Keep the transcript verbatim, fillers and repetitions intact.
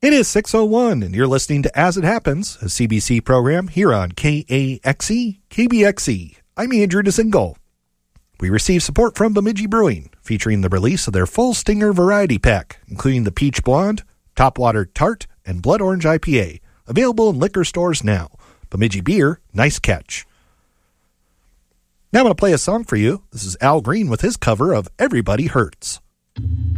It is six oh one, and you're listening to As It Happens, a C B C program here on K A X E, K B X E. I'm Andrew DeSingle. We received support from Bemidji Brewing, featuring the release of their full Stinger variety pack, including the Peach Blonde, Topwater Tart, and Blood Orange I P A, available in liquor stores now. Bemidji Beer, nice catch. Now I'm going to play a song for you. This is Al Green with his cover of Everybody Hurts.